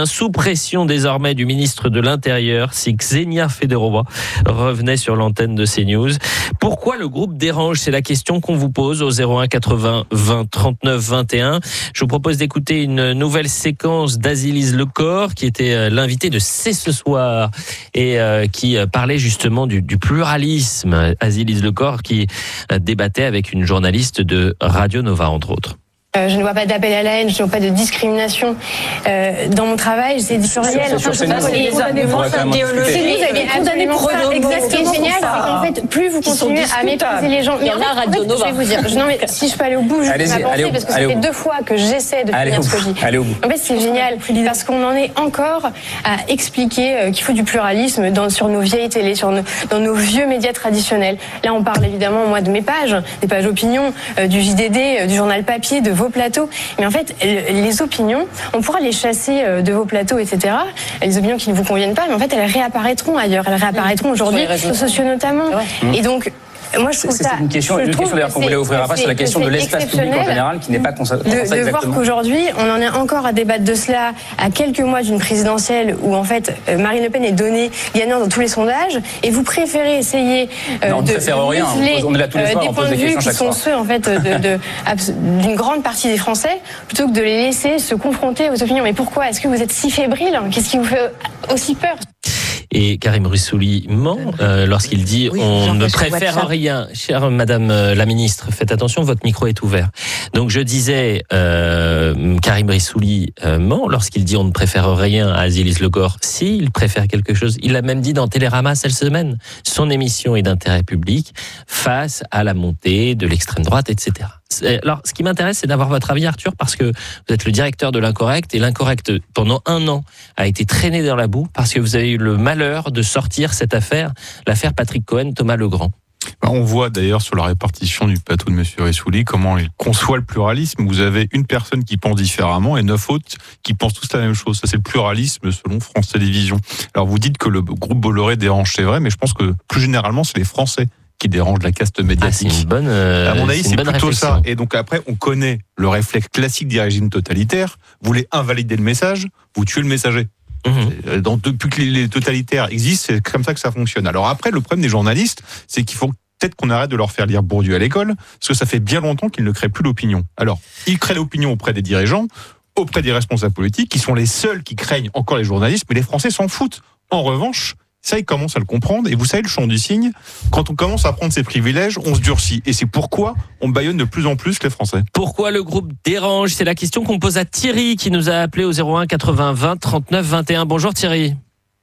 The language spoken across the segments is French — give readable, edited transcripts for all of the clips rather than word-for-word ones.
quotidien, sous pression désormais du ministre de l'Intérieur, si Xenia Federova revenait sur l'antenne de CNews. Pourquoi le groupe dérange? C'est la question qu'on vous pose au 01 80 20 39 21. Je vous propose d'écouter une nouvelle séquence d'Azilise Lecor, qui était l'invité de C'est ce soir et qui parlait justement du pluralisme. Azilise Lecor qui débattait avec une journaliste de Radio Nova, entre autres. Je ne vois pas d'appel à la haine, je ne vois pas de discrimination dans mon travail. C'est réel. Vous avez condamné pour exactement. Ce qui est génial, c'est qu'en fait, plus vous continuez à mépriser les gens. Mais en fait, je vais vous dire. Non, mais si je peux aller au bout, je vais m'avancer parce que ça fait 2 fois que j'essaie de finir ce que je dis. En fait, c'est génial parce qu'on en est encore à expliquer qu'il faut du pluralisme sur nos vieilles télés, dans nos vieux médias traditionnels. Là, on parle évidemment, moi, de mes pages, des pages opinion, du JDD, du journal papier, de vos plateaux. Mais en fait, les opinions, on pourra les chasser de vos plateaux, etc. Les opinions qui ne vous conviennent pas, mais en fait, elles réapparaîtront ailleurs. Elles réapparaîtront aujourd'hui, réseaux sociaux notamment. Et donc, moi, je trouve c'est une question d'ailleurs qu'on voulait ouvrir après, c'est la question de l'espace public en général qui n'est pas consacré. De voir qu'aujourd'hui, on en est encore à débattre de cela à quelques mois d'une présidentielle où en fait Marine Le Pen est donnée gagnante dans tous les sondages, et vous préférez essayer de on est là tous les soirs, des points de vue qui sont ceux en fait d'une grande partie des Français, plutôt que de les laisser se confronter aux opinions. Mais pourquoi? Est-ce que vous êtes si fébrile? Qu'est-ce qui vous fait aussi peur? Et Karim Rissouli ment lorsqu'il dit on ne préfère rien. Chère Madame la Ministre, faites attention, votre micro est ouvert. Donc je disais, Karim Rissouli ment lorsqu'il dit on ne préfère rien à Azilise Lecor. Si, il préfère quelque chose. Il l'a même dit dans Télérama cette semaine. Son émission est d'intérêt public face à la montée de l'extrême droite, etc. Alors, ce qui m'intéresse, c'est d'avoir votre avis, Arthur, parce que vous êtes le directeur de l'Incorrect, et l'Incorrect, pendant 1 an, a été traîné dans la boue parce que vous avez eu le malheur de sortir cette affaire, l'affaire Patrick Cohen, Thomas Legrand. On voit d'ailleurs sur la répartition du plateau de M. Rissouli comment il conçoit le pluralisme. Vous avez une personne qui pense différemment et 9 autres qui pensent tous la même chose. Ça, c'est le pluralisme selon France Télévisions. Alors, vous dites que le groupe Bolloré dérange, c'est vrai, mais je pense que plus généralement, c'est les Français qui dérange la caste médiatique. C'est une bonne, à mon avis, c'est plutôt réflexion. ça. Et donc après, on connaît le réflexe classique des régimes totalitaires. Vous voulez invalider le message, vous tuez le messager. Depuis que les totalitaires existent, c'est comme ça que ça fonctionne. Alors après, le problème des journalistes, c'est qu'il faut peut-être qu'on arrête de leur faire lire Bourdieu à l'école, parce que ça fait bien longtemps qu'ils ne créent plus l'opinion. Alors, ils créent l'opinion auprès des dirigeants, auprès des responsables politiques, qui sont les seuls qui craignent encore les journalistes, mais les Français s'en foutent. En revanche, ça, ils commencent à le comprendre. Et vous savez, le champ du signe, quand on commence à prendre ses privilèges, on se durcit. Et c'est pourquoi on bâillonne de plus en plus les Français. Pourquoi le groupe dérange? C'est la question qu'on pose à Thierry, qui nous a appelé au 01 80 20 39 21. Bonjour Thierry.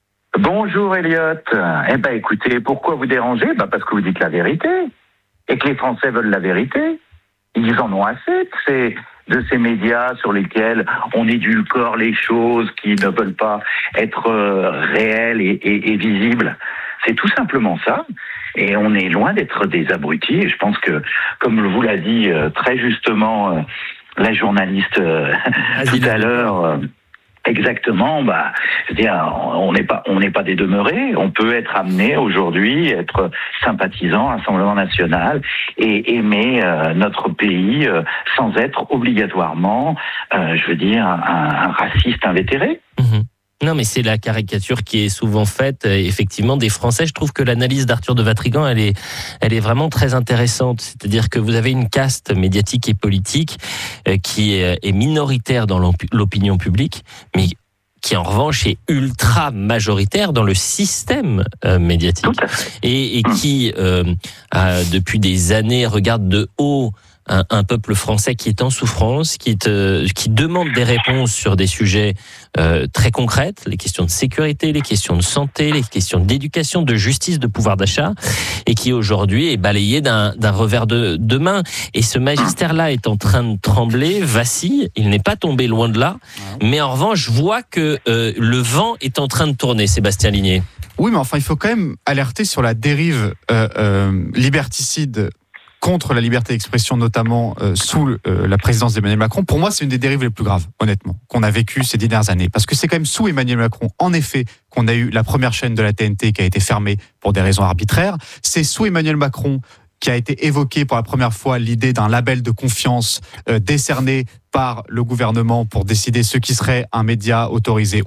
Bonjour Elliot. Eh ben écoutez, pourquoi vous dérangez? Parce que vous dites la vérité. Et que les Français veulent la vérité. Ils en ont assez de ces médias sur lesquels on édulcore les choses qui ne veulent pas être réelles et visibles. C'est tout simplement ça. Et on est loin d'être des abrutis. Et je pense que, comme vous l'a dit très justement la journaliste tout à l'heure... Exactement, je veux dire, on n'est pas des demeurés. On peut être amené aujourd'hui, être sympathisant, Rassemblement National, et aimer notre pays sans être obligatoirement, je veux dire, un raciste invétéré. Non, mais c'est la caricature qui est souvent faite, effectivement, des Français. Je trouve que l'analyse d'Arthur de Vatrigan, elle est vraiment très intéressante. C'est-à-dire que vous avez une caste médiatique et politique qui est minoritaire dans l'opinion publique, mais qui en revanche est ultra majoritaire dans le système médiatique. Et qui, depuis des années, regarde de haut un peuple français qui est en souffrance, qui demande des réponses sur des sujets très concrètes, les questions de sécurité, les questions de santé, les questions d'éducation, de justice, de pouvoir d'achat, et qui aujourd'hui est balayé d'un revers de main. Et ce magistère-là est en train de trembler, vacille, il n'est pas tombé loin de là, mais en revanche, je vois que le vent est en train de tourner, Sébastien Ligné. Oui, mais enfin, il faut quand même alerter sur la dérive liberticide contre la liberté d'expression, notamment sous la présidence d'Emmanuel Macron. Pour moi, c'est une des dérives les plus graves, honnêtement, qu'on a vécues ces 10 dernières années. Parce que c'est quand même sous Emmanuel Macron, en effet, qu'on a eu la première chaîne de la TNT qui a été fermée pour des raisons arbitraires. C'est sous Emmanuel Macron qui a été évoqué pour la première fois l'idée d'un label de confiance décerné par le gouvernement pour décider ce qui serait un média autorisé